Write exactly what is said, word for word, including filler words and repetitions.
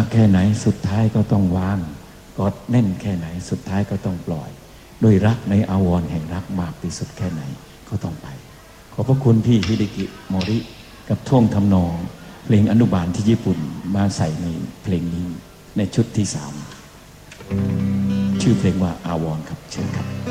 แค่ไหนสุดท้ายก็ต้องวางกอดแน่นแค่ไหนสุดท้ายก็ต้องปล่อยด้วยรักในอาวรณ์แห่งรักมากที่สุดแค่ไหนก็ต้องไปขอบพระคุณพี่ฮิเดกิโมริกับท่วงทำนองเพลงอนุบาลที่ญี่ปุ่นมาใส่ในเพลงนี้ในชุดที่สามชื่อเพลงว่าอาวรณ์ครับเชิญครับ